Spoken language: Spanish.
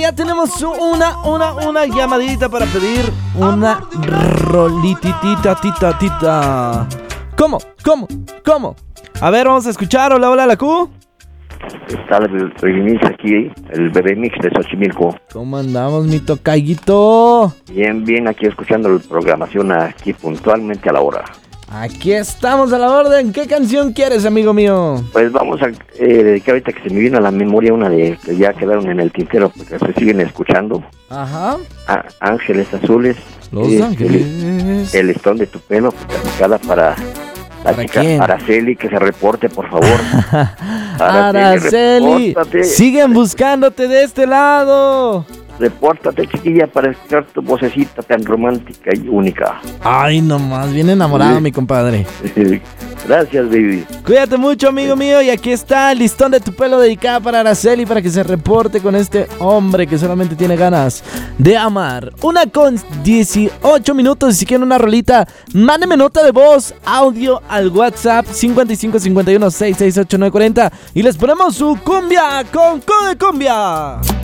ya tenemos una llamadita para pedir una rolititita, tita. ¿Cómo? A ver, vamos a escuchar. Hola, la Q. Está el remix aquí, el bebé mix de Xochimilco. ¿Cómo andamos, mi tocayito? Bien, aquí escuchando la programación aquí puntualmente a la hora. Aquí estamos a la orden. ¿Qué canción quieres, amigo mío? Pues vamos a dedicar ahorita que se me vino a la memoria una de que ya quedaron en el tintero porque se siguen escuchando. Ajá. Ángeles Azules. Los Ángeles. El listón de tu pelo, dedicada para la chica quién? Araceli, que se reporte, por favor. Araceli, repórtate. siguen buscándote de este lado. Repórtate, chiquilla, para escuchar tu vocecita tan romántica y única. Ay, nomás, bien enamorado, mi compadre. Gracias, baby. Cuídate mucho, amigo mío. Y aquí está el listón de tu pelo dedicado para Araceli, para que se reporte con este hombre que solamente tiene ganas de amar. 1:18. Y si quieren una rolita, mándeme nota de voz, audio al WhatsApp 5551668940 y les ponemos su cumbia con Code Cumbia.